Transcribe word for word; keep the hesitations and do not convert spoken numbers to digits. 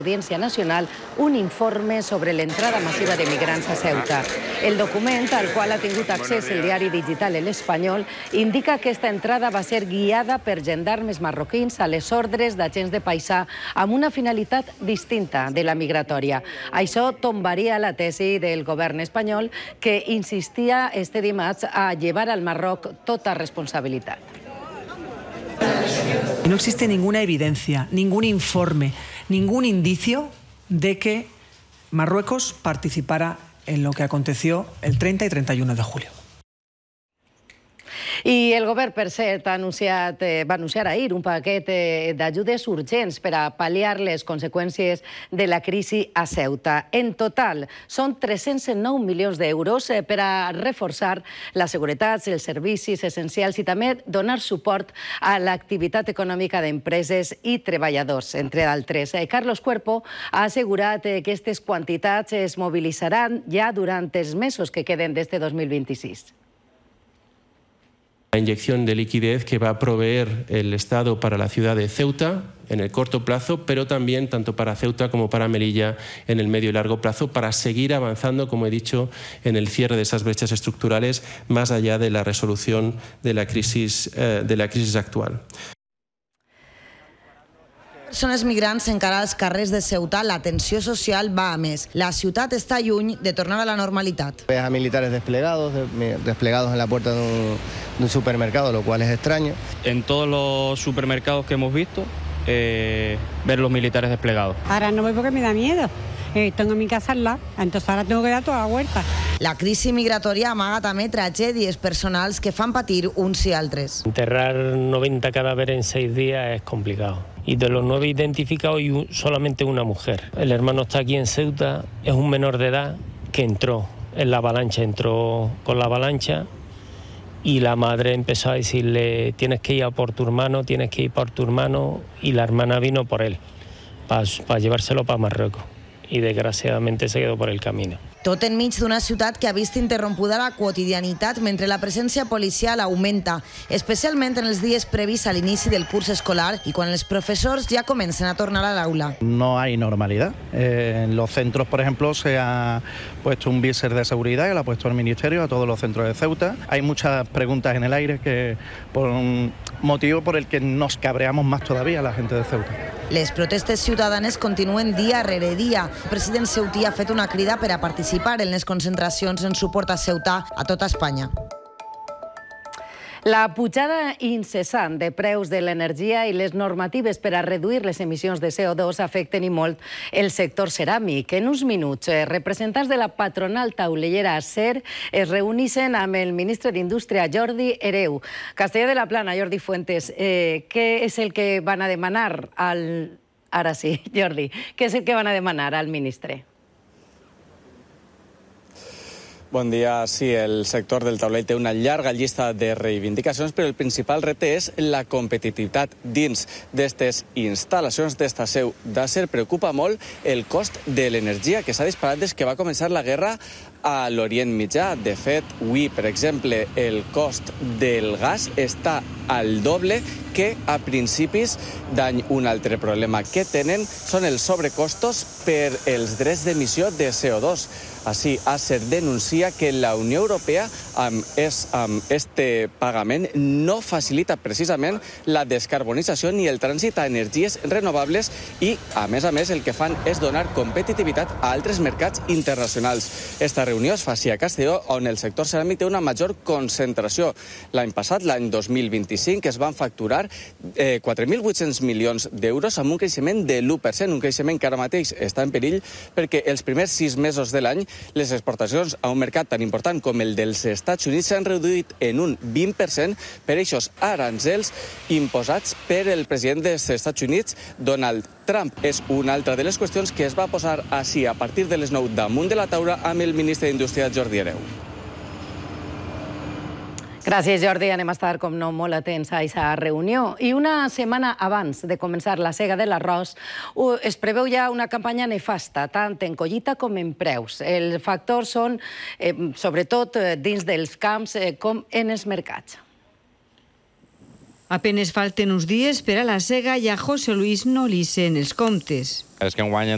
Audiencia Nacional un informe sobre l'entrada massiva de migrants a Ceuta. El document, al qual ha tingut accés el diari digital El Espanyol, indica que aquesta entrada va ser guiada per gendarmes marroquins a les ordres d'agents de paisà amb una finalitat distinta de la migratòria. Això tombaria la tesi del govern espanyol que insistia este dimarts a llevar al Marroc tota responsabilitat. No existe ninguna evidencia, ningún informe, ningún indicio de que Marruecos participara en lo que aconteció el treinta y treinta y uno de julio. I el govern, per cert, ha anunciat, eh, va anunciar ahir un paquet eh, d'ajudes urgents per a pal·liar les conseqüències de la crisi a Ceuta. En total, són tres-cents nou milions d'euros eh, per a reforçar la seguretat, els servicis essencials i també donar suport a l'activitat econòmica d'empreses i treballadors, entre d'altres. Eh, Carlos Cuerpo ha assegurat eh, que aquestes quantitats es mobilitzaran ja durant els mesos que queden d'este dos mil vint-i-sis. La inyección de liquidez que va a proveer el Estado para la ciudad de Ceuta en el corto plazo, pero también tanto para Ceuta como para Melilla en el medio y largo plazo, para seguir avanzando, como he dicho, en el cierre de esas brechas estructurales más allá de la resolución de la crisis, eh, de la crisis actual. Persones migrants encara als carrers de Ceuta, la tensió social va a més. La ciutat està lluny de tornar a la normalitat. Ves a militares desplegados, desplegados en la puerta de un, de un supermercado, lo cual es extraño. En todos los supermercados que hemos visto, eh, ver los militares desplegados. Ahora no voy porque me da miedo. Eh, tengo mi casa al lado, entonces ahora tengo que dar toda la vuelta. La crisi migratòria amaga també tragèdies personals que fan patir uns i altres. Enterrar noventa cadáveres en seis días es complicado. Y de los nueve identificados hay un, solamente una mujer. El hermano está aquí en Ceuta, es un menor de edad que entró en la avalancha, entró con la avalancha y la madre empezó a decirle tienes que ir a por tu hermano, tienes que ir por tu hermano, y la hermana vino por él para pa llevárselo para Marruecos y desgraciadamente se quedó por el camino. Tot enmig d'una ciutat que ha vist interrompuda la quotidianitat mentre la presència policial augmenta, especialment en els dies previs a l'inici del curs escolar y quan els professors ja comencen a tornar a l'aula. No hay normalidad. Eh, en los centros, por ejemplo, se ha puesto un viser de seguridad que lo ha puesto el Ministerio a todos los centros de Ceuta. Hay muchas preguntas en el aire que por un motivo por el que nos cabreamos más todavía la gente de Ceuta. Les protestes ciutadanes continuen dia rere dia. El president ceutí ha fet una crida per a participar en les concentracions en suport a Ceuta a tota Espanya. La pujada incessant de preus de l'energia i les normatives per a reduir les emissions de C O dos afecten i molt el sector ceràmic. En uns minuts, representants de la patronal taulellera Acer es reuneixen amb el ministre d'Indústria, Jordi Hereu. Castelló de la Plana, Jordi Fuentes, eh, què és el que van a demanar al... Ara sí, Jordi, què és el que van a demanar al ministre? Bon dia. Sí, el sector del taulell té una llarga llista de reivindicacions, però el principal repte és la competitivitat dins d'aquestes instal·lacions d'esta seu d'Acer. Preocupa molt el cost de l'energia, que s'ha disparat des que va començar la guerra a l'Orient Mitjà. De fet, avui, per exemple, el cost del gas està al doble que a principis d'any. Un altre problema que tenen són els sobrecostos per els drets d'emissió de C O dos. Així, Acer denuncia que la Unió Europea amb este pagament no facilita precisament la descarbonització ni el trànsit a energies renovables i, a més a més, el que fan és donar competitivitat a altres mercats internacionals. Esta reunió es fa a Castelló, on el sector ceràmic té una major concentració. L'any passat, l'any dos mil vint-i-cinc, es van facturar eh, quatre mil vuit-cents milions d'euros amb un creixement de l'u per cent, un creixement que ara mateix està en perill perquè els primers sis mesos de l'any les exportacions a un mercat tan important com el dels Estats Units s'han reduït en un vint per cent per aquests aranzels imposats per el president dels Estats Units, Donald Trump. És una altra de les qüestions que es va posar així a partir de les nou damunt de la taula amb el ministre d'Indústria, Jordi Hereu. Gràcies, Jordi. Anem a estar, com no, molt atents a aquesta reunió. I una setmana abans de començar la sega de l'arròs, es preveu ja una campanya nefasta, tant en collita com en preus. Els factors són, eh, sobretot, dins dels camps eh, com en els mercats. Apenes falten uns dies per a la sega i a José Luis no li sent els comptes. És que enguany